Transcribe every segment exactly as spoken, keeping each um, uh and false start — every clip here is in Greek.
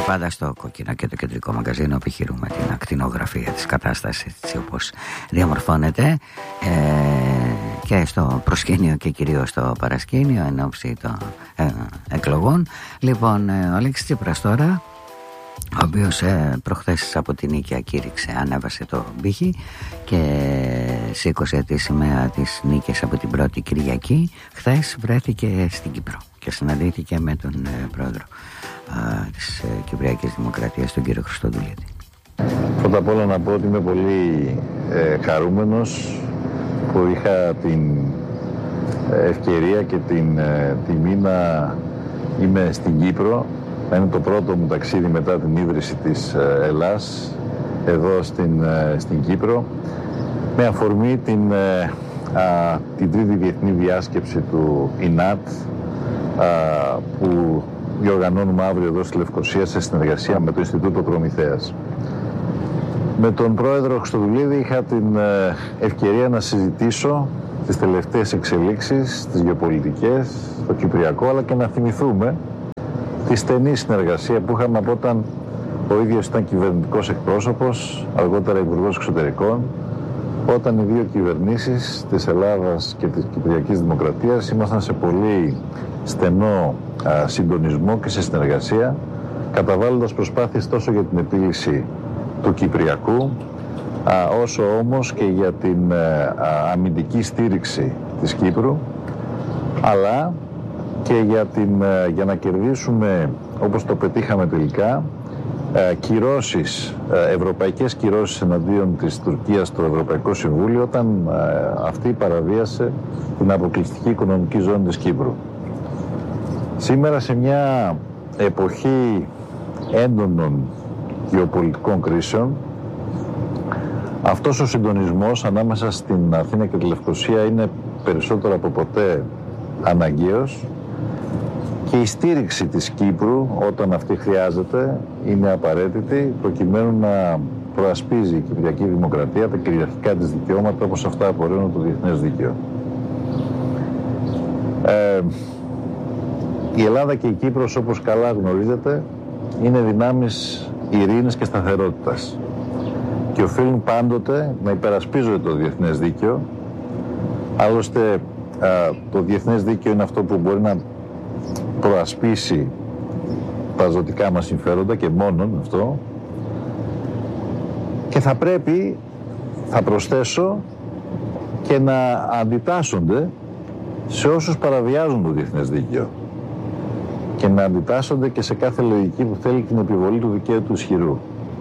πάντα στο Κόκκινο και το Κεντρικό Μαγκαζίνο επιχειρούμε την ακτινογραφία της κατάστασης έτσι όπως διαμορφώνεται ε, και στο προσκήνιο και κυρίως στο παρασκήνιο εν ώψη των ε, εκλογών. Λοιπόν, ε, ο Αλέξης Τσίπρας τώρα, ο οποίος ε, προχθές από την Νίκαια κήρυξε, ανέβασε το μπήχη και σήκωσε τη σημαία της νίκης από την πρώτη Κυριακή. Χθες βρέθηκε στην Κύπρο και συναντήθηκε με τον ε, πρόεδρο ε, της ε, Κυπριακής Δημοκρατίας, τον κύριο Χριστοδουλίδη. Πρώτα απ' όλα να πω ότι είμαι πολύ ε, χαρούμενος που είχα την ευκαιρία και την ε, τιμή να είμαι στην Κύπρο. Θα είναι το πρώτο μου ταξίδι μετά την ίδρυση της Ελλάς εδώ στην, στην Κύπρο, με αφορμή την, α, την τρίτη διεθνή διάσκεψη του ΙΝΑΤ α, που διοργανώνουμε αύριο εδώ στη Λευκοσία σε συνεργασία με το Ινστιτούτο Προμηθέας. Με τον πρόεδρο Χριστοδουλίδη είχα την ευκαιρία να συζητήσω τις τελευταίες εξελίξεις, τις γεωπολιτικές, το Κυπριακό, αλλά και να θυμηθούμε τη στενή συνεργασία που είχαμε από όταν ο ίδιος ήταν κυβερνητικός εκπρόσωπος, αργότερα υπουργός εξωτερικών, όταν οι δύο κυβερνήσεις της Ελλάδας και της Κυπριακής Δημοκρατίας ήμασταν σε πολύ στενό α, συντονισμό και σε συνεργασία, καταβάλλοντας προσπάθειες τόσο για την επίλυση του Κυπριακού, α, όσο όμως και για την α, αμυντική στήριξη της Κύπρου, αλλά και για, την, για να κερδίσουμε, όπως το πετύχαμε τελικά, κυρώσεις, ευρωπαϊκές κυρώσεις εναντίον της Τουρκίας στο Ευρωπαϊκό Συμβούλιο, όταν αυτή παραβίασε την αποκλειστική οικονομική ζώνη της Κύπρου. Σήμερα, σε μια εποχή έντονων γεωπολιτικών κρίσεων, αυτός ο συντονισμός ανάμεσα στην Αθήνα και τη Λευκοσία είναι περισσότερο από ποτέ αναγκαίος. Και η στήριξη της Κύπρου όταν αυτή χρειάζεται είναι απαραίτητη προκειμένου να προασπίζει η Κυπριακή Δημοκρατία τα κυριαρχικά της δικαιώματα όπως αυτά απορρέουν το διεθνές δίκαιο. Ε, η Ελλάδα και η Κύπρος, όπως καλά γνωρίζετε, είναι δυνάμεις ειρήνης και σταθερότητας και οφείλουν πάντοτε να υπερασπίζονται το διεθνές δίκαιο. Άλλωστε ε, το διεθνές δίκαιο είναι αυτό που μπορεί να προασπίσει τα ζωτικά μας συμφέροντα και μόνον αυτό, και θα πρέπει, θα προσθέσω, και να αντιτάσσονται σε όσους παραβιάζουν το διεθνές δίκαιο και να αντιτάσσονται και σε κάθε λογική που θέλει την επιβολή του δικαίου του ισχυρού.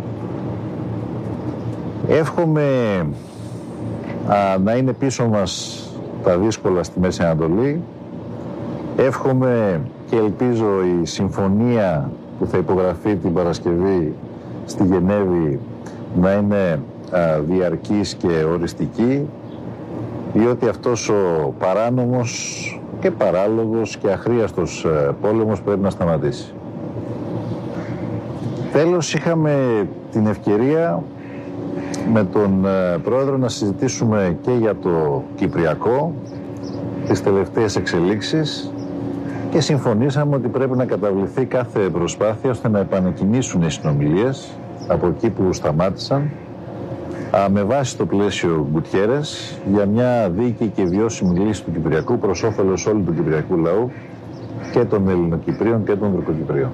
Εύχομαι α, να είναι πίσω μας τα δύσκολα στη Μέση Ανατολή. Εύχομαι και ελπίζω η συμφωνία που θα υπογραφεί την Παρασκευή στη Γενέβη να είναι α, διαρκής και οριστική, διότι αυτός ο παράνομος και παράλογος και αχρίαστος α, πόλεμος πρέπει να σταματήσει. Τέλος, είχαμε την ευκαιρία με τον α, πρόεδρο να συζητήσουμε και για το Κυπριακό, τις τελευταίες εξελίξεις, και συμφωνήσαμε ότι πρέπει να καταβληθεί κάθε προσπάθεια ώστε να επανεκκινήσουν οι συνομιλίες από εκεί που σταμάτησαν, α, με βάση το πλαίσιο Γκουτιέρες, για μια δίκαιη και βιώσιμη λύση του Κυπριακού προς όφελος όλου του Κυπριακού λαού και των Ελληνοκυπρίων και των Τουρκοκυπρίων.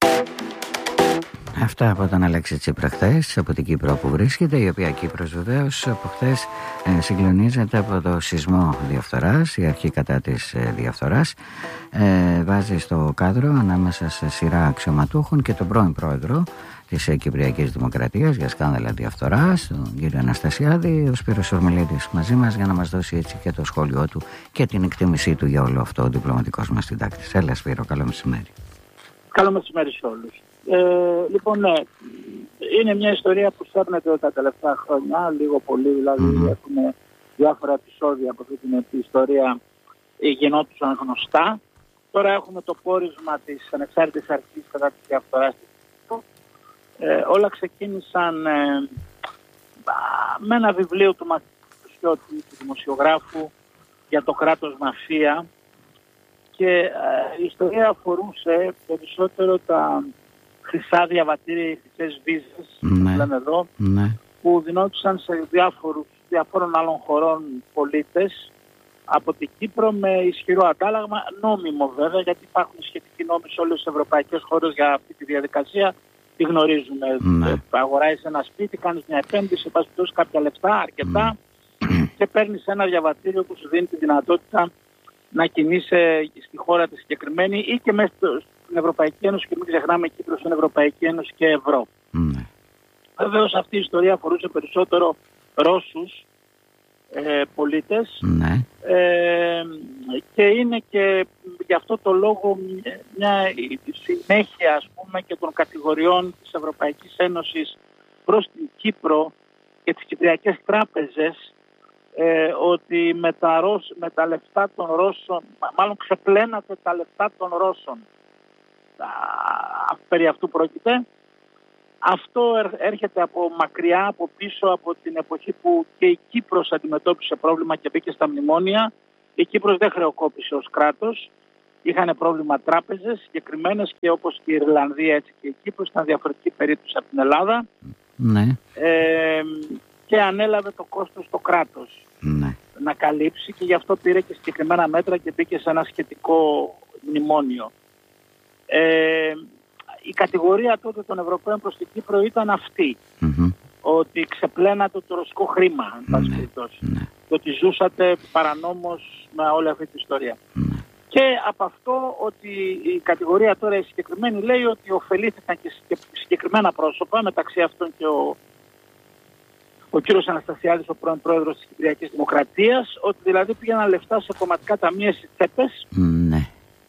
Αυτά από τον Αλέξη Τσίπρα χθες, από την Κύπρο που βρίσκεται, η οποία Κύπρος βεβαίως από χθες ε, συγκλονίζεται από το σεισμό διαφθοράς, η αρχή κατά της ε, διαφθοράς. Ε, βάζει στο κάδρο ανάμεσα σε σειρά αξιωματούχων και τον πρώην πρόεδρο της ε, Κυπριακής Δημοκρατίας για σκάνδαλα διαφθοράς, τον κύριο Αναστασιάδη. Ο Σπύρος Ορμελίδης μαζί μας για να μας δώσει έτσι και το σχόλιο του και την εκτίμησή του για όλο αυτό, ο διπλωματικός μας συντάκτης. Έλα Σπύρο, καλό μεσημέρι. Καλό μεσημέρι σε όλους. Ε, λοιπόν, ναι, είναι μια ιστορία που σέρνεται τα τελευταία χρόνια, λίγο πολύ, δηλαδή mm-hmm. έχουμε διάφορα επεισόδια από αυτή την ιστορία γινόντουσαν γνωστά. Τώρα έχουμε το πόρισμα της ανεξάρτητης αρχής κατά της διαφθοράς. Ε, όλα ξεκίνησαν ε, με ένα βιβλίο του Ματσιώτη, του δημοσιογράφου, για το κράτος μαφία, και ε, η ιστορία αφορούσε περισσότερο τα χρυσά διαβατήρια, οι χρυσές βίζες, ναι. λέμε εδώ, ναι. που δινόντουσαν σε διάφορους, διαφόρων άλλων χωρών πολίτες από την Κύπρο με ισχυρό αντάλλαγμα, νόμιμο βέβαια, γιατί υπάρχουν σχετικοί νόμοι σε όλες τις ευρωπαϊκές χώρες για αυτή τη διαδικασία. Τι γνωρίζουμε, ναι. αγοράζεις ένα σπίτι, κάνεις μια επένδυση, πας δώσεις κάποια λεφτά, αρκετά, mm. και παίρνεις ένα διαβατήριο που σου δίνει τη δυνατότητα να κινείσαι στη χώρα τη συγκεκριμένη ή και μέσα στην Ευρωπαϊκή Ένωση, και μην ξεχνάμε Κύπρο στην Ευρωπαϊκή Ένωση και Ευρώ. Mm. Βεβαίως αυτή η ιστορία αφορούσε περισσότερο Ρώσους ε, πολίτες, ναι. ε, και είναι και γι' αυτό το λόγο μια συνέχεια, ας πούμε, και των κατηγοριών της Ευρωπαϊκής Ένωσης προς την Κύπρο και τις κυπριακές τράπεζες, ε, ότι με τα, Ρώσ, με τα λεφτά των Ρώσων, μάλλον ξεπλένατε τα λεφτά των Ρώσων. Α, περί αυτού πρόκειται. Αυτό έρχεται από μακριά, από πίσω, από την εποχή που και η Κύπρος αντιμετώπισε πρόβλημα και μπήκε στα μνημόνια. Η Κύπρος δεν χρεοκόπησε ως κράτος. Είχαν πρόβλημα τράπεζες συγκεκριμένες, και όπως και η Ιρλανδία, έτσι και η Κύπρος, ήταν διαφορετική περίπτωση από την Ελλάδα. Ναι. Ε, και ανέλαβε το κόστος το κράτος, ναι, να καλύψει, και γι' αυτό πήρε και συγκεκριμένα μέτρα και μπήκε σε ένα σχετικό μνημόνιο. Ε, η κατηγορία τότε των Ευρωπαίων προς την Κύπρο ήταν αυτή, mm-hmm. ότι ξεπλένατε το ρωσικό χρήμα, εν πάση περιπτώσει, ναι. και ότι ζούσατε παρανόμως με όλη αυτή τη ιστορία. Ναι. Και από αυτό ότι η κατηγορία τώρα η συγκεκριμένη λέει ότι ωφελήθηκαν και συγκεκριμένα πρόσωπα, μεταξύ αυτών και ο, ο κύριος Αναστασιάδης, ο πρώην πρόεδρος της Κυπριακής Δημοκρατίας, ότι δηλαδή πήγαιναν λεφτά σε κομματικά ταμεία στις τσέπες, ναι.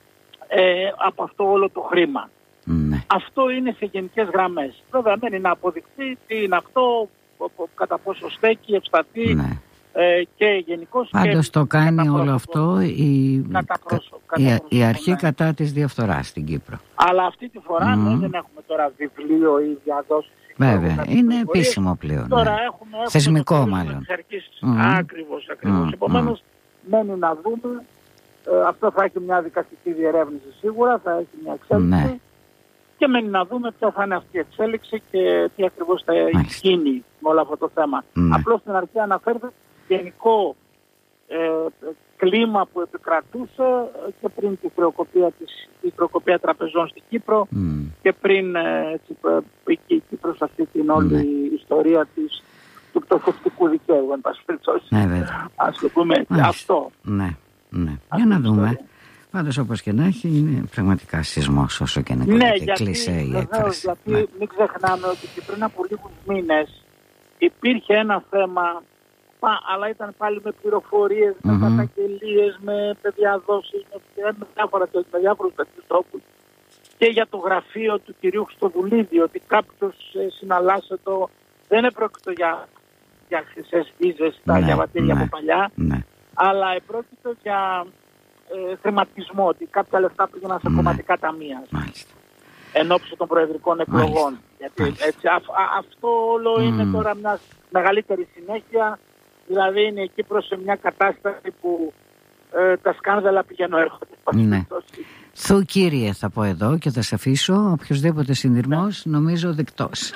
ε, από αυτό όλο το χρήμα. Ναι. Αυτό είναι σε γενικές γραμμές. Βέβαια μένει να αποδειχθεί τι είναι αυτό, κατά πόσο στέκει, ευσταθεί, ναι. ε, και γενικώς. Πάντως και το κάνει όλο αυτό η, πρόσωπο, η, η αρχή, ναι, κατά της διαφθοράς στην Κύπρο. Αλλά αυτή τη φορά, mm. ναι, δεν έχουμε τώρα βιβλίο ή διαδόσεις. Βέβαια, είναι επίσημο πλέον. Τώρα ναι. έχουμε, έχουμε θεσμικό μάλλον. Mm. Ακριβώς, ακριβώς. Mm. Επομένως, mm. μένει να δούμε. Ε, αυτό θα έχει μια δικαστική διερεύνηση σίγουρα, θα έχει μια εξέλιξη. Ναι. Και μένει να δούμε ποια θα είναι αυτή η εξέλιξη και τι ακριβώς θα γίνει με όλο αυτό το θέμα. Mm. Απλώς στην αρχή αναφέρεται γενικό ε, κλίμα που επικρατούσε και πριν τη χρεοκοπία, της, τη χρεοκοπία τραπεζών στην Κύπρο, mm. και πριν ε, πήγε η Κύπρος αυτή την όλη mm. ιστορία της, του πτωχευτικού δικαίου, εν πάση περιπτώσει. Ναι, ας το πούμε έτσι. Αυτό. Ναι, ναι. Για να δούμε. Ιστορία. Πάντως όπως και να έχει, είναι πραγματικά σεισμός, όσο και να ναι, και κλεισέ η έκφραση. Γιατί ναι. μην ξεχνάμε ότι και πριν από λίγους μήνες υπήρχε ένα θέμα, αλλά ήταν πάλι με πληροφορίες, mm-hmm. με καταγγελίες, με διαδόσεις, με, διάφορα, με διάφορους τέτοιους τρόπους, και για το γραφείο του κυρίου Χριστοδουλίδη, ότι κάποιος συναλλάσσεται, δεν επρόκειτο για, για χρυσές βίζες, τα ναι, διαβατήρια, ναι, από παλιά, ναι. αλλά επρόκειτο για ε, χρηματισμό, ότι κάποια λεφτά πήγαιναν σε, ναι, κομματικά ταμεία. Μάλιστα. Εν ώψη των προεδρικών εκλογών. Γιατί, έτσι, α, α, αυτό όλο mm. είναι τώρα μια μεγαλύτερη συνέχεια. Δηλαδή είναι εκεί προς μια κατάσταση που ε, τα σκάνδαλα πηγαίνουν έρχονται. Ναι. Θου κύριε θα πω εδώ και θα σε αφήσω. Οποιοσδήποτε συνειρμός νομίζω δεκτός.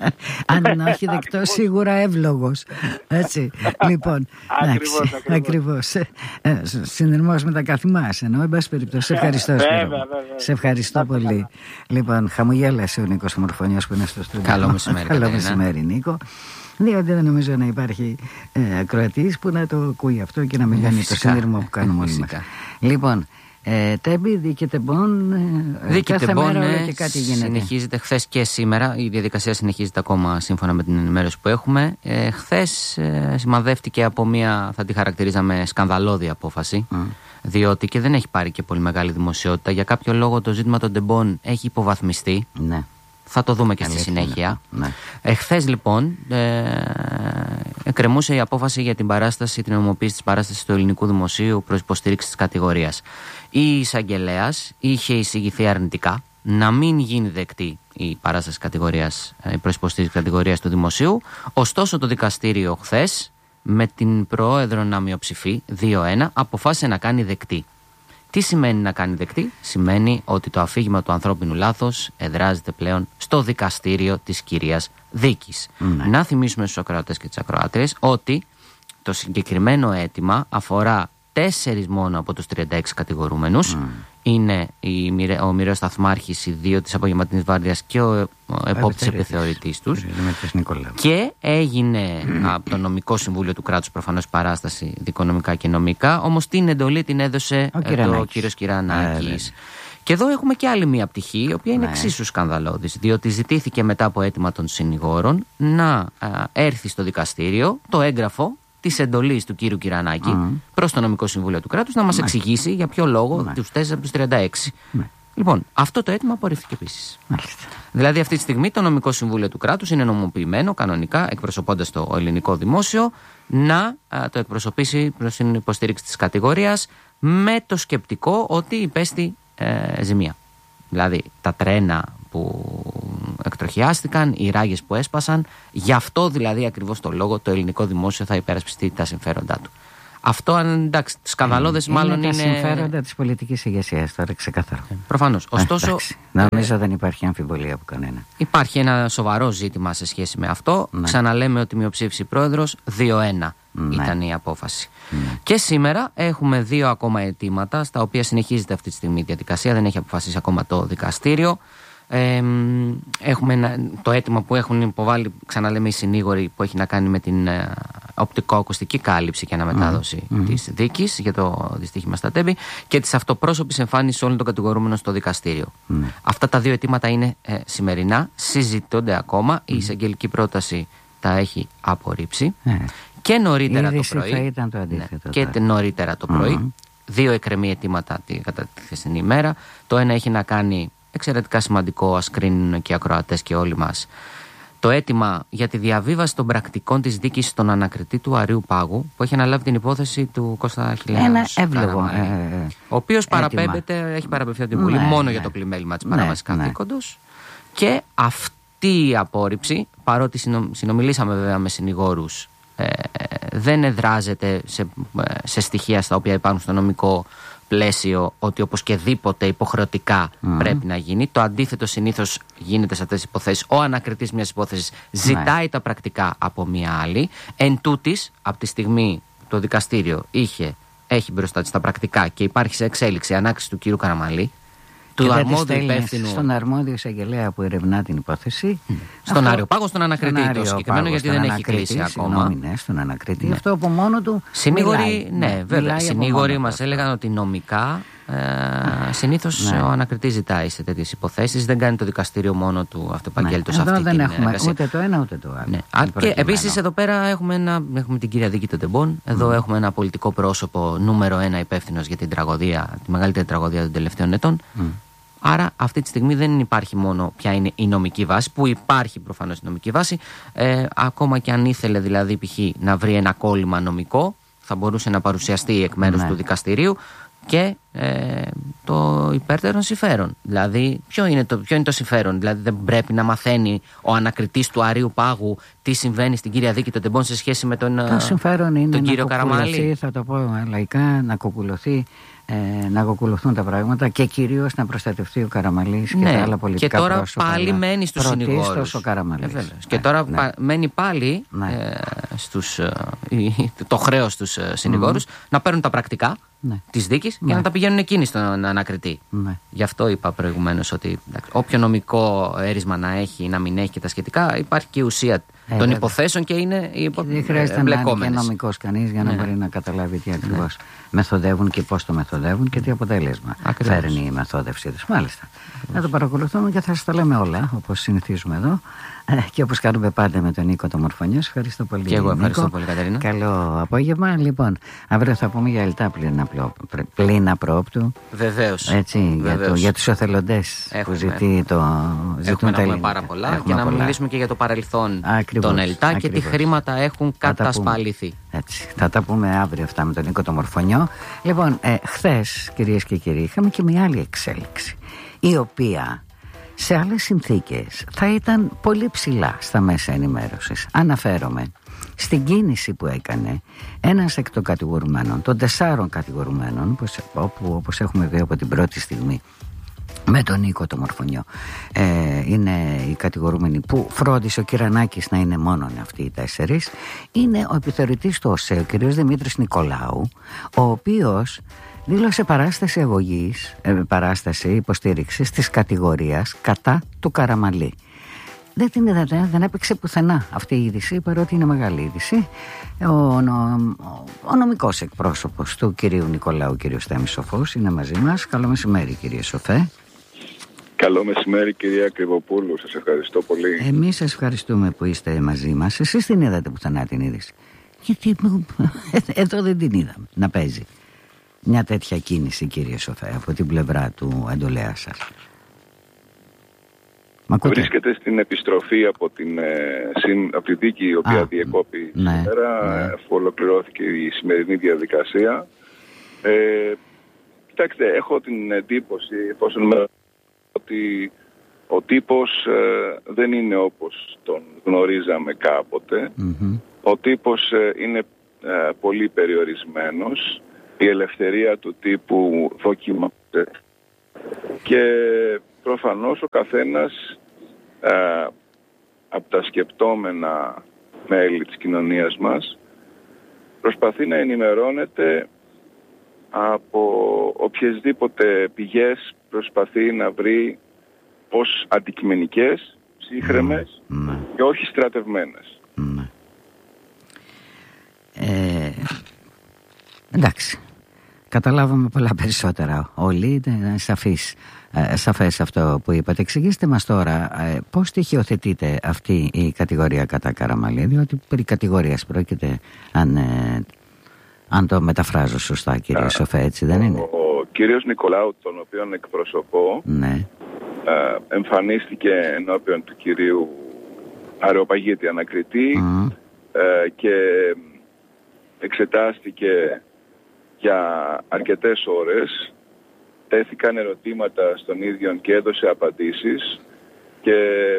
Αν όχι δεκτός σίγουρα εύλογος. Έτσι. Λοιπόν, ακριβώς, ακριβώς. ακριβώς. Ε, συνειρμός με τα καθημάς εννοώ. Εν πάση περιπτώσει. Σε ευχαριστώ. Βέβαια, βέβαια. Σε ευχαριστώ πολύ. Λοιπόν, χαμογέλασε ο Νίκος Ομορφωνιός που είναι στο στούντιο. Καλό μεσημέρι. Καλό μεσημέρι, Νίκο. Διότι δεν νομίζω να υπάρχει ε, ακροατής που να το ακούει αυτό και να μην κάνει το σύνδρομο που κάνουμε όλοι μας. Λοιπόν, ε, Τέμπη, δίκαιται μπον, ε, κάθε μέρα όλο και κάτι γίνεται. Συνεχίζεται χθες και σήμερα, η διαδικασία συνεχίζεται ακόμα σύμφωνα με την ενημέρωση που έχουμε. Ε, χθες ε, σημαδεύτηκε από μια, θα τη χαρακτηρίζαμε, σκανδαλώδη απόφαση. Mm. Διότι και δεν έχει πάρει και πολύ μεγάλη δημοσιότητα. Για κάποιο λόγο το ζήτημα των τεμπών έχει υποβαθμιστεί. Ναι. Θα το δούμε και στη συνέχεια. Ναι. Εχθές λοιπόν ε, εκκρεμούσε η απόφαση για την παράσταση, την νομιμοποίηση της παράστασης του ελληνικού δημοσίου προς υποστήριξη της κατηγορίας. Η εισαγγελέας είχε εισηγηθεί αρνητικά να μην γίνει δεκτή η παράσταση κατηγορίας, η προς υποστήριξη της κατηγορίας του δημοσίου. Ωστόσο το δικαστήριο χθες με την πρόεδρο να μειοψηφεί δύο ένα αποφάσισε να κάνει δεκτή. Τι σημαίνει να κάνει δεκτή? Σημαίνει ότι το αφήγημα του ανθρώπινου λάθος εδράζεται πλέον στο δικαστήριο της κυρίας δίκης. Mm. Να θυμίσουμε στους ακροατές και τις ακροάτριες ότι το συγκεκριμένο αίτημα αφορά τέσσερις μόνο από τους τριάντα έξι κατηγορούμενους. Mm. Είναι η, ο μοιραίος σταθμάρχης, οι δύο της απογευματινής βάρδιας και ο, ο επόπτης επιθεωρητής τους. Και έγινε mm. από το νομικό συμβούλιο του κράτους προφανώς παράσταση δικονομικά και νομικά. Όμως την εντολή την έδωσε ο, ο κύριος Κυρανάκης. Και εδώ έχουμε και άλλη μία πτυχή, η οποία είναι ναι. εξίσου σκανδαλώδης, διότι ζητήθηκε μετά από αίτημα των συνηγόρων να α, έρθει στο δικαστήριο το έγγραφο της εντολής του κύριου Κυρανάκη mm. προς το νομικό συμβούλιο του κράτους να μας ναι. εξηγήσει για ποιο λόγο ναι. τους τέσσερις από τους τριάντα έξι. Ναι. Λοιπόν, αυτό το αίτημα απορρίφθηκε επίσης. Μάλιστα. Δηλαδή, αυτή τη στιγμή το νομικό συμβούλιο του κράτους είναι νομοποιημένο κανονικά, εκπροσωπώντας το ελληνικό δημόσιο, να α, το εκπροσωπήσει προς την υποστήριξη της κατηγορίας με το σκεπτικό ότι υπέστη ε, ζημία. Δηλαδή, τα τρένα που εκτροχιάστηκαν, οι ράγες που έσπασαν, γι' αυτό δηλαδή ακριβώς το λόγο το ελληνικό δημόσιο θα υπερασπιστεί τα συμφέροντά του. Αυτό, εντάξει, σκανδαλώδες είναι, μάλλον είναι. Είναι τα συμφέροντα της πολιτικής ηγεσίας, τώρα ξεκάθαρο. Προφανώς. Ωστόσο. Ε, νομίζω ε, δεν υπάρχει αμφιβολία από κανένα. Υπάρχει ένα σοβαρό ζήτημα σε σχέση με αυτό. Ναι. Ξαναλέμε ότι μειοψήφισε πρόεδρος δύο ένα. Ναι. Ήταν η απόφαση. Ναι. Και σήμερα έχουμε δύο ακόμα αιτήματα, στα οποία συνεχίζεται αυτή τη στιγμή η διαδικασία, δεν έχει αποφασίσει ακόμα το δικαστήριο. Ε, έχουμε ένα, το αίτημα που έχουν υποβάλει, ξαναλέμε, οι συνήγοροι, που έχει να κάνει με την ε, οπτικοακουστική κάλυψη και αναμετάδοση mm. της δίκης για το δυστύχημα στα Τέμπη και της αυτοπρόσωπης εμφάνισης όλων των κατηγορούμενων στο δικαστήριο. Mm. Αυτά τα δύο αιτήματα είναι ε, σημερινά, συζητώνται ακόμα. Mm. Η εισαγγελική πρόταση τα έχει απορρίψει. Mm. Και νωρίτερα το πρωί. Θα ήταν το αντίθετο, ναι, και νωρίτερα το πρωί. Mm. Δύο εκκρεμή αιτήματα κατά τη χθεσινή ημέρα. Το ένα έχει να κάνει, εξαιρετικά σημαντικό, ας κρίνουν και οι ακροατές και όλοι μας, το αίτημα για τη διαβίβαση των πρακτικών της δίκης στον ανακριτή του Αρείου Πάγου, που έχει αναλάβει την υπόθεση του Κώστα Χιλιάδος. Ένα εύλογο. Ε, ε, ο οποίος παραπέμπεται, έχει παραπευθεί από την Βουλή ναι, μόνο ναι. για το πλημέλημα της παράβασης ναι, καθήκοντος. Ναι. Και αυτή η απόρριψη, παρότι συνομιλήσαμε βέβαια με συνηγόρους, ε, δεν εδράζεται σε, σε στοιχεία στα οποία υπάρχουν στο νομικό πλαίσιο ότι οπωσδήποτε υποχρεωτικά mm. πρέπει να γίνει. Το αντίθετο συνήθως γίνεται σε αυτές τις υποθέσεις. Ο ανακριτής μιας υπόθεσης ζητάει mm. τα πρακτικά από μια άλλη. Εν τούτης, από τη στιγμή το δικαστήριο είχε, έχει μπροστά της τα πρακτικά και υπάρχει σε εξέλιξη ανάκριση του κύριου Καραμαλή, του αρμόδιου υπεύθυνου. Στον αρμόδιο εισαγγελέα που ερευνά την υπόθεση. Mm. Στον Άριο Πάγο, στον ανακριτή. Στον το συγκεκριμένο, γιατί δεν έχει κλείσει ακόμα. Ναι, στον ανακριτή. Ναι. Αυτό από μόνο του. Συνήγοροι, ναι, βέβαια. Συνήγοροι μας έλεγαν ότι νομικά ε, συνήθως ναι. ο ανακριτής ζητάει σε τέτοιες υποθέσεις. Δεν κάνει το δικαστήριο μόνο του αυτοπαγγέλτος ναι. αυτή Εδώ δεν την έχουμε εργασία. Ούτε το ένα ούτε το άλλο. Ναι. Και επίσης εδώ πέρα έχουμε, ένα, έχουμε την κυρία Δίκη των Τεμπών. Εδώ mm. έχουμε ένα πολιτικό πρόσωπο νούμερο ένα υπεύθυνος για την τραγωδία, τη μεγαλύτερη τραγωδία των τελευταίων ετών. Mm. Άρα αυτή τη στιγμή δεν υπάρχει μόνο ποια είναι η νομική βάση, που υπάρχει προφανώς η νομική βάση, ε, ακόμα και αν ήθελε δηλαδή π.χ. να βρει ένα κόλλημα νομικό, θα μπορούσε να παρουσιαστεί εκ μέρους ναι. του δικαστηρίου και ε, το υπέρτερον συμφέρον. Δηλαδή ποιο είναι, το, ποιο είναι το συμφέρον, δηλαδή δεν πρέπει να μαθαίνει ο ανακριτής του Αρείου Πάγου τι συμβαίνει στην κυρία Δίκη των Τεμπών σε σχέση με τον, το συμφέρον είναι τον κύριο Καραμαλή. Θα το πω λαϊκά, να κοκουλωθεί, ε, να κοκουλωθούν τα πράγματα και κυρίως να προστατευτεί ο Καραμαλής και ναι, τα άλλα πολιτικά πρόσωπα. πρόσωπα. Και τώρα πάλι μένει στους συνηγόρους. Ο Καραμαλής. Ε, και ναι, τώρα ναι. μένει πάλι ναι. ε, στους, ε, το χρέος στους ε, συνηγόρους mm. να παίρνουν τα πρακτικά ναι. της δίκης ναι. και να τα πηγαίνουν εκείνοι στον ανακριτή. Ναι. Γι' αυτό είπα προηγουμένως ότι εντάξει, όποιο νομικό έρισμα να έχει ή να μην έχει και τα σχετικά, υπάρχει και η ουσία ε, των βέβαια. υποθέσεων και είναι οι υπο... Δεν χρειάζεται να είναι και νομικός κανείς για να ναι. μπορεί να καταλάβει τι ακριβώς ναι. μεθοδεύουν και πώς το μεθοδεύουν και τι αποτέλεσμα ακριβώς. Φέρνει η μεθόδευσή τους. Μάλιστα. Ακριβώς. Να το παρακολουθούμε και θα σας τα λέμε όλα όπως συνηθίζουμε εδώ και όπως κάνουμε πάντα με τον Νίκο το Μορφωνιό. Ευχαριστώ πολύ. Και εγώ ευχαριστώ Νίκο. πολύ, Κατερίνα. Καλό απόγευμα. Λοιπόν, αύριο θα πούμε για ελτά πλήνα προόπτου. Βεβαίως. Έτσι, Βεβαίως. Για, το, για τους εθελοντές που ζητεί το, ζητούν τα ελληνικά. πάρα πολλά έχουμε και να πολλά. μιλήσουμε και για το παρελθόν ακριβώς, των ΕΛΤΑ ακριβώς. και τι χρήματα έχουν κατασπαληθεί. Έτσι, θα τα πούμε αύριο αυτά με τον Νίκο το Μορφωνιό. Λοιπόν, ε, χθες, κυρίες και κύριοι, είχαμε και μια άλλη εξέλιξη, η οποία σε άλλες συνθήκες θα ήταν πολύ ψηλά στα μέσα ενημέρωσης. Αναφέρομαι στην κίνηση που έκανε ένας εκ των κατηγορουμένων, των τεσσάρων κατηγορουμένων, όπου όπως έχουμε δει από την πρώτη στιγμή με τον Νίκο το Μορφωνιό, ε, είναι οι κατηγορούμενοι που φρόντισε ο Κυρανάκης να είναι μόνο αυτοί οι τέσσερις, είναι ο επιθεωρητής του ΟΣΕ, ο κ. Δημήτρης Νικολάου, ο οποίος δήλωσε παράσταση αγωγής, ε, παράσταση υποστήριξης της κατηγορίας κατά του Καραμαλή. Δεν την είδατε, δεν έπαιξε πουθενά αυτή η είδηση, παρότι είναι μεγάλη είδηση. Ο, ο, ο νομικός εκπρόσωπος του κυρίου Νικολάου, κ. Στέμης Σοφός, είναι μαζί μας. Καλό μεσημέρι, κύριε Σοφέ. Καλό μεσημέρι, κυρία Κρυβοπούλου. Σας ευχαριστώ πολύ. Εμείς σας ευχαριστούμε που είστε μαζί μας. Εσείς την είδατε πουθενά την είδηση? Γιατί εδώ δεν την είδαμε να παίζει μια τέτοια κίνηση, κύριε Σοφέ, από την πλευρά του εντολέα σας. Βρίσκεται στην επιστροφή από την, από τη δίκη η οποία Α, διεκόπη ναι, σήμερα, ναι. αφού ολοκληρώθηκε η σημερινή διαδικασία. Ε, κοιτάξτε, έχω την εντύπωση, εφόσον με, ότι ο τύπος ε, δεν είναι όπως τον γνωρίζαμε κάποτε. Mm-hmm. Ο τύπος ε, είναι ε, πολύ περιορισμένος. Η ελευθερία του τύπου δοκιμάζεται. Και προφανώς ο καθένας ε, από τα σκεπτόμενα μέλη της κοινωνίας μας προσπαθεί να ενημερώνεται από οποιασδήποτε πηγές προσπαθεί να βρει ως αντικειμενικές, ψύχρεμες mm. και όχι στρατευμένες. Mm. Ε, εντάξει. Καταλάβαμε πολλά περισσότερα όλοι, είναι σαφής, ε, σαφές αυτό που είπατε. Εξηγήστε μας τώρα ε, πώς στοιχειοθετείται αυτή η κατηγορία κατά Καραμαλή, διότι περί κατηγορίας πρόκειται, αν, ε, αν το μεταφράζω σωστά, κύριε Σοφέ, έτσι δεν είναι? Ο, ο κύριος Νικολάου, τον οποίον εκπροσωπώ, ναι. ε, εμφανίστηκε ενώπιον του κυρίου Αρεοπαγίτη ανακριτή mm. ε, και εξετάστηκε για αρκετές ώρες, τέθηκαν ερωτήματα στον ίδιο και έδωσε απαντήσεις και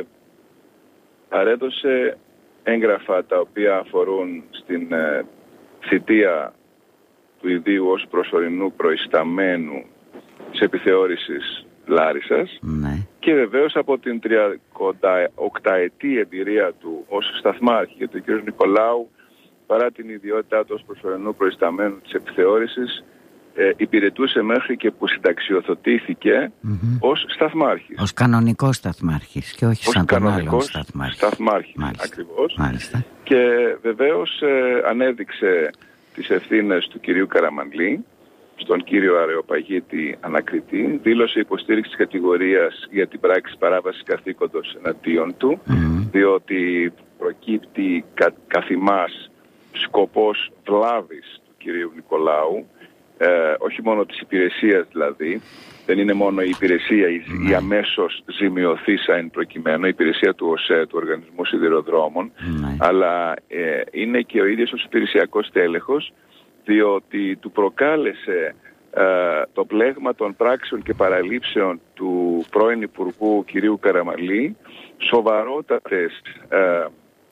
παρέδωσε έγγραφα τα οποία αφορούν στην ε, θητεία του ιδίου ως προσωρινού προϊσταμένου της επιθεώρησης Λάρισσας ναι. και βεβαίως από την τριανταοκταετή εμπειρία του ως σταθμάρχη, γιατί ο κ. Νικολάου, παρά την ιδιότητά του ως προσωρινού προϊσταμένου της επιθεώρησης, ε, υπηρετούσε μέχρι και που συνταξιοδοτήθηκε mm-hmm. ως σταθμάρχης. Ως κανονικός σταθμάρχης και όχι ως σαν τον άλλον σταθμάρχη. σταθμάρχης. Μάλιστα. Ακριβώς. Μάλιστα. Και βεβαίως ε, ανέδειξε τις ευθύνες του κυρίου Καραμανλή στον κύριο Αρεοπαγίτη ανακριτή, δήλωσε υποστήριξη της κατηγορίας για την πράξη παράβασης καθήκοντος εναντίον του, mm-hmm. διότι προκύπτει κα, καθημάς σκοπός βλάβης του κυρίου Νικολάου, ε, όχι μόνο της υπηρεσίας δηλαδή, δεν είναι μόνο η υπηρεσία η, mm. η αμέσως ζημιωθήσα εν προκειμένου, η υπηρεσία του ΟΣΕ, του Οργανισμού Σιδηροδρόμων, mm. αλλά ε, είναι και ο ίδιος ως υπηρεσιακός τέλεχος, διότι του προκάλεσε ε, το πλέγμα των πράξεων και παραλήψεων του πρώην Υπουργού κυρίου Καραμαλή, σοβαρότατες ε,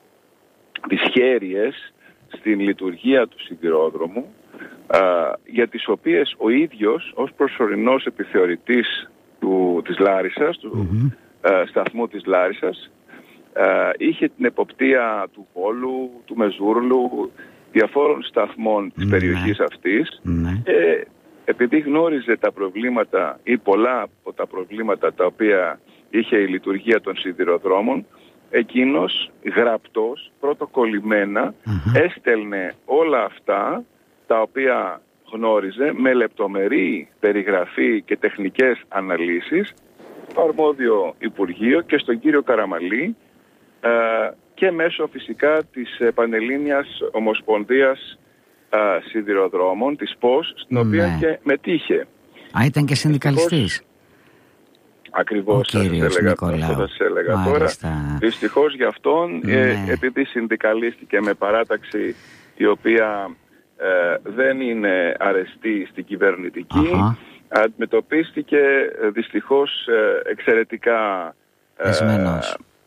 δυσχέρειες στην λειτουργία του σιδηρόδρομου, α, για τις οποίες ο ίδιος ως προσωρινός επιθεωρητής του, της Λάρισσας, του mm-hmm. α, σταθμού της Λάρισσας, α, είχε την εποπτεία του Βόλου, του Μεζούρλου, διαφόρων σταθμών της mm-hmm. περιοχής αυτής mm-hmm. και επειδή γνώριζε τα προβλήματα ή πολλά από τα προβλήματα τα οποία είχε η λειτουργία των σιδηροδρόμων, εκείνος γραπτός, πρωτοκολλημένα, uh-huh. έστελνε όλα αυτά τα οποία γνώριζε με λεπτομερή περιγραφή και τεχνικές αναλύσεις στο αρμόδιο Υπουργείο και στον κύριο Καραμαλή ε, και μέσω φυσικά της Πανελλήνιας Ομοσπονδίας ε, Σιδηροδρόμων, της ΠΟΣ, στην ναι. οποία και μετήχε. Α, ήταν και συνδικαλιστής. Ακριβώς σας έλεγα, αυτό θα σας έλεγα Μάλιστα. τώρα. Δυστυχώς για αυτόν, ναι. ε, επειδή συνδικαλίστηκε με παράταξη η οποία ε, δεν είναι αρεστή στην κυβερνητική, uh-huh. αντιμετωπίστηκε δυστυχώς ε, εξαιρετικά ε,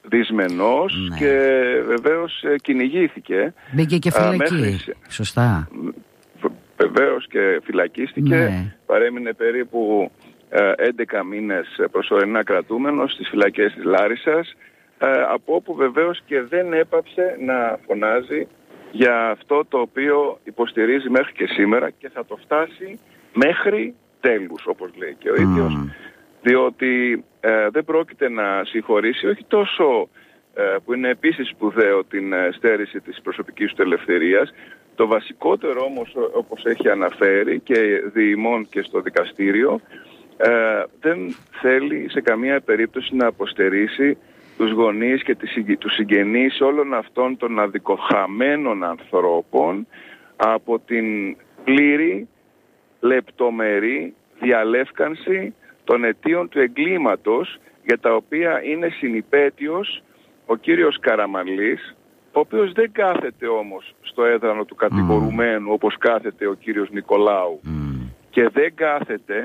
δυσμενός, ναι. Και βεβαίως κυνηγήθηκε. Μπήκε και φυλακή, μέχρι... σωστά. Βεβαίως και φυλακίστηκε, ναι. Παρέμεινε περίπου έντεκα μήνες προσωρινά κρατούμενος στις φυλακές της Λάρισσας, από όπου βεβαίως και δεν έπαψε να φωνάζει για αυτό το οποίο υποστηρίζει μέχρι και σήμερα και θα το φτάσει μέχρι τέλους, όπως λέει και ο ίδιος, mm. διότι ε, δεν πρόκειται να συγχωρήσει όχι τόσο, ε, που είναι επίσης σπουδαίο, την ε, στέρηση της προσωπικής του ελευθερίας. Το βασικότερο όμως, όπως έχει αναφέρει και διημών και στο δικαστήριο, ε, δεν θέλει σε καμία περίπτωση να αποστερήσει τους γονείς και τους συγγενείς όλων αυτών των αδικοχαμένων ανθρώπων από την πλήρη, λεπτομερή διαλεύκανση των αιτίων του εγκλήματος, για τα οποία είναι συνυπέτειος ο κύριος Καραμανλής, ο οποίος δεν κάθεται όμως στο έδρανο του κατηγορουμένου mm. όπως κάθεται ο κύριος Νικολάου mm. και δεν κάθεται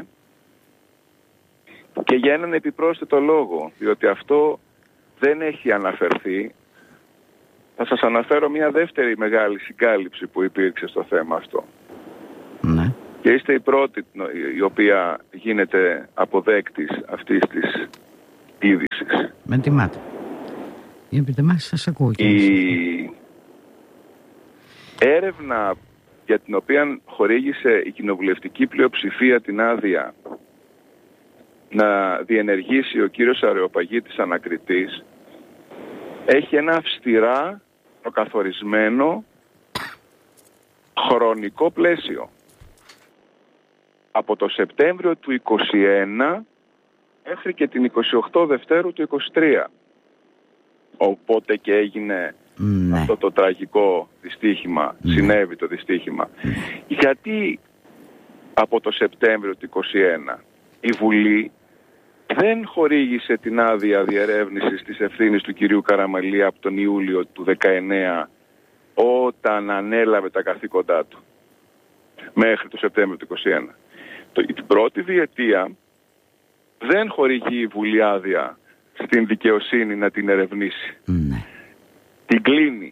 και για έναν επιπρόσθετο λόγο, διότι αυτό δεν έχει αναφερθεί. Θα σας αναφέρω μια δεύτερη μεγάλη συγκάλυψη που υπήρξε στο θέμα αυτό. Ναι. Και είστε η πρώτη η οποία γίνεται αποδέκτης αυτής της είδησης. Με τιμάτε. Για πείτε μας, σας ακούω. Η έρευνα για την οποία χορήγησε η κοινοβουλευτική πλειοψηφία την άδεια να διενεργήσει ο κύριος Αρεοπαγίτης ανακριτής έχει ένα αυστηρά προκαθορισμένο χρονικό πλαίσιο. Από το Σεπτέμβριο του είκοσι ένα μέχρι και την είκοσι οκτώ Δευτέρου του είκοσι τρία. Οπότε και έγινε ναι. αυτό το τραγικό δυστύχημα, ναι. συνέβη το δυστύχημα. Ναι. Γιατί από το Σεπτέμβριο του είκοσι ένα η Βουλή δεν χορήγησε την άδεια διερεύνησης της ευθύνης του κυρίου Καραμανλή από τον Ιούλιο του δεκαεννέα, όταν ανέλαβε τα καθήκοντά του, μέχρι το Σεπτέμβριο του είκοσι ένα. Την πρώτη διετία δεν χορηγεί η Βουλή άδεια στην δικαιοσύνη να την ερευνήσει. Ναι. Την κλείνει.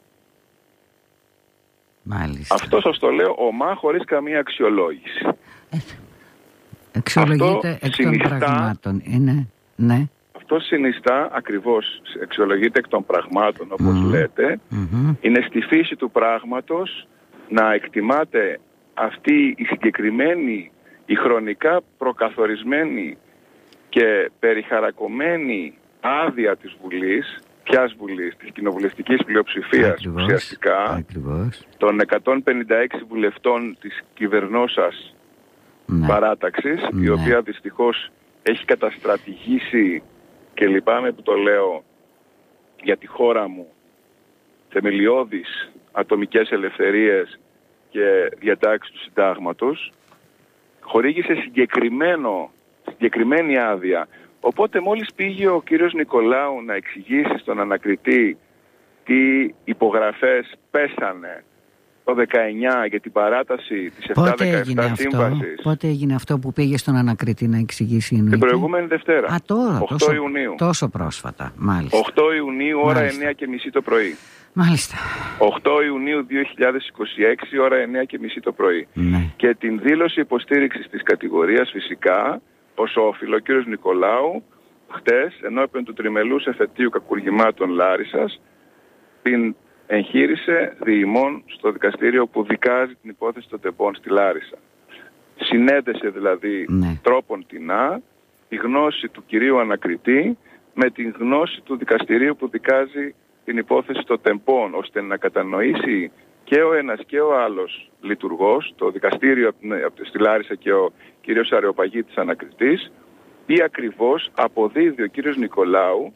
Μάλιστα. Αυτό σας το λέω ομά, χωρίς καμία αξιολόγηση. Ε, αξιολογείται εκ των πραγμάτων. Είναι, ναι. Αυτό συνιστά ακριβώς, αξιολογείται εκ των πραγμάτων, όπως mm. λέτε. Mm-hmm. Είναι στη φύση του πράγματος να εκτιμάται αυτή η συγκεκριμένη, η χρονικά προκαθορισμένη και περιχαρακωμένη άδεια της Βουλής, ποιας Βουλής, της κοινοβουλευτικής πλειοψηφίας ακριβώς, ουσιαστικά, ακριβώς. των εκατόν πενήντα έξι βουλευτών της κυβερνώσας ναι. παράταξης, ναι. η οποία δυστυχώς έχει καταστρατηγήσει, και λυπάμαι που το λέω, για τη χώρα μου, θεμελιώδεις ατομικές ελευθερίες και διατάξεις του συντάγματος, χορήγησε συγκεκριμένο, συγκεκριμένη άδεια. Οπότε μόλις πήγε ο κύριος Νικολάου να εξηγήσει στον ανακριτή τι υπογραφές πέσανε το δεκαεννιά για την παράταση της επτακόσια δεκαεπτά σύμβασης. Πότε έγινε αυτό που πήγε στον ανακριτή να εξηγήσει? Την προηγούμενη Δευτέρα. Α, τώρα, οκτώ τόσο, Ιουνίου. Τόσο πρόσφατα, μάλιστα. οκτώ Ιουνίου, ώρα εννιά και μισή το πρωί. Μάλιστα. οκτώ Ιουνίου δύο χιλιάδες είκοσι έξι, ώρα εννιά και μισή το πρωί. Ναι. Και την δήλωση υποστήριξης της κατηγορίας φυσικά, ως όφιλο, ο κύριος Νικολάου, χτες, ενώπιον του τριμελούς εφετείου κακουργημάτων Λάρισσας, την εγχείρησε διημών στο δικαστήριο που δικάζει την υπόθεση των τεμπών στη Λάρισα. Συνέδεσε δηλαδή ναι. τρόπον τεινά τη γνώση του κυρίου ανακριτή με την γνώση του δικαστηρίου που δικάζει την υπόθεση των τεμπών, ώστε να κατανοήσει και ο ένας και ο άλλος λειτουργός, το δικαστήριο στη Λάρισα και ο κύριος Αρεοπαγίτης ανακριτής, τι ακριβώς αποδίδει ο κύριος Νικολάου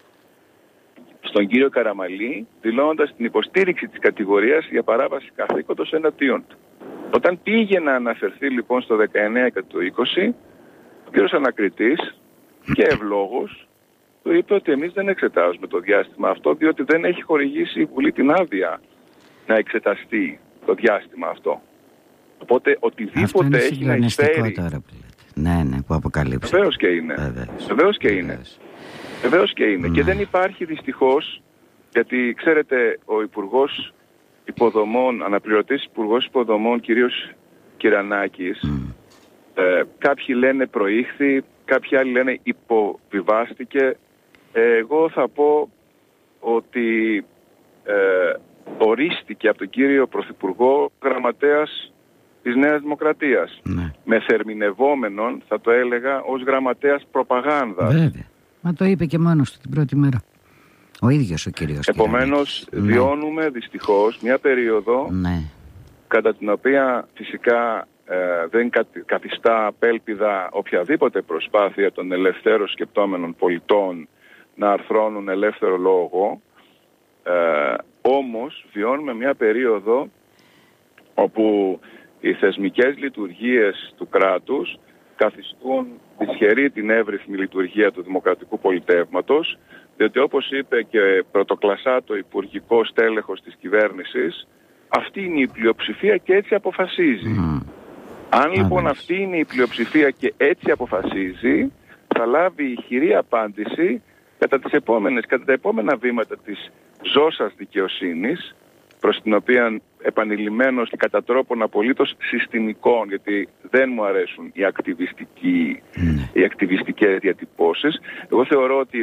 στον κύριο Καραμανλή, δηλώνοντας την υποστήριξη της κατηγορίας για παράβαση καθήκοντος εναντίον του. Όταν πήγε να αναφερθεί λοιπόν στο δεκαεννέα και το είκοσι, ο κύριος ανακριτής και ευλόγος του είπε ότι εμείς δεν εξετάζουμε το διάστημα αυτό, διότι δεν έχει χορηγήσει η Βουλή την άδεια να εξεταστεί το διάστημα αυτό. Οπότε οτιδήποτε έχει να εισφέρει... Τώρα που λέτε. Ναι, ναι, που αποκαλύψατε. Βεβαίως και είναι. Βεβαίως. Βεβαίως και είναι. Βεβαίως και είναι. Mm. Και δεν υπάρχει δυστυχώς, γιατί ξέρετε ο Υπουργός Υποδομών, αναπληρωτής Υπουργός Υποδομών, κυρίως Κυρανάκης, mm. ε, κάποιοι λένε προήχθη, κάποιοι άλλοι λένε υποβιβάστηκε. Ε, εγώ θα πω ότι ε, ορίστηκε από τον κύριο Πρωθυπουργό γραμματέας της Νέας Δημοκρατίας. Ναι. Με θερμινευόμενον, θα το έλεγα, ως γραμματέας προπαγάνδας. Βέβαια. Μα το είπε και μόνος του την πρώτη μέρα. Ο ίδιος ο κύριος. Επομένως, ναι. βιώνουμε δυστυχώς μια περίοδο ναι. κατά την οποία φυσικά ε, δεν καθιστά απέλπιδα οποιαδήποτε προσπάθεια των ελευθέρων σκεπτόμενων πολιτών να αρθρώνουν ελεύθερο λόγο. Ε, όμως βιώνουμε μια περίοδο όπου οι θεσμικές λειτουργίες του κράτους καθιστούν δυσχερή την εύρυθμη λειτουργία του δημοκρατικού πολιτεύματος, διότι όπως είπε και πρωτοκλασσά το υπουργικό στέλεχος της κυβέρνησης, αυτή είναι η πλειοψηφία και έτσι αποφασίζει. Mm. Αν λοιπόν αυτή είναι η πλειοψηφία και έτσι αποφασίζει, θα λάβει ηχηρή απάντηση κατά, τις επόμενες, κατά τα επόμενα βήματα της ζώσας δικαιοσύνης, προς την οποία επανειλημμένως και κατά τρόπον απολύτως συστημικών, γιατί δεν μου αρέσουν οι, ακτιβιστικοί, mm. οι ακτιβιστικές διατυπώσεις. Εγώ θεωρώ ότι